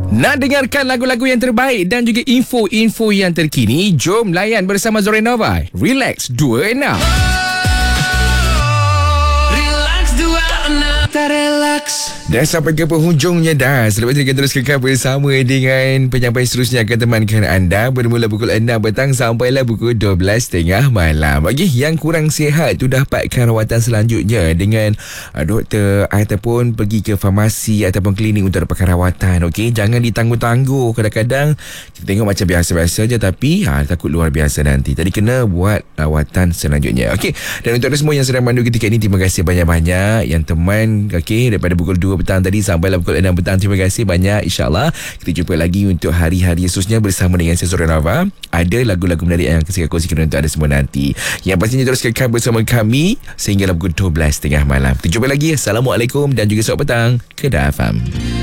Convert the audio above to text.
Nak dengarkan lagu-lagu yang terbaik dan juga info-info yang terkini? Jom layan bersama Zorenova. Relax 26. Relax 26. Tak relax. Dah sampai ke penghujungnya dah. Selepas ini kita terus kekal bersama dengan penyampai seterusnya akan temankan anda bermula pukul 6 petang sampailah pukul 12.30 malam. Bagi yang kurang sihat tu dapatkan rawatan selanjutnya dengan doktor ataupun pergi ke farmasi ataupun klinik untuk dapatkan rawatan. Okey, jangan ditangguh-tangguh. Kadang-kadang kita tengok macam biasa-biasa je tapi takut luar biasa nanti. Tadi kena buat rawatan selanjutnya. Okey, dan untuk semua yang sedang mandu ketika ini, terima kasih banyak-banyak yang teman daripada pukul 2 petang tadi sampailah pukul 6 petang. Terima kasih banyak. InsyaAllah kita jumpa lagi untuk hari-hari seterusnya bersama dengan saya Zorenova. Ada lagu-lagu menarik yang saya kongsikan untuk anda semua nanti. Yang pastinya terus kekal bersama kami sehingga pukul 12.30 malam. Kita jumpa lagi. Assalamualaikum dan juga selamat petang. Kedah FM.